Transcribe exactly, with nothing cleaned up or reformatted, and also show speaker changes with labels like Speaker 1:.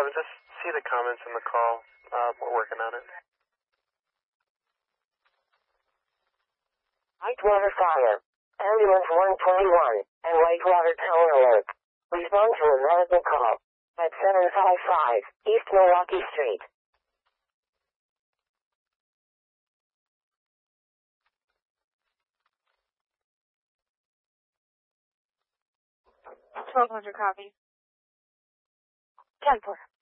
Speaker 1: Um, just see the comments in the call. Uh, we're working on it.
Speaker 2: Whitewater Fire. Ambulance one twenty-one and Whitewater Tower Alert. Respond to a medical call at seven five five East Milwaukee Street.
Speaker 3: twelve hundred copy.
Speaker 2: ten four.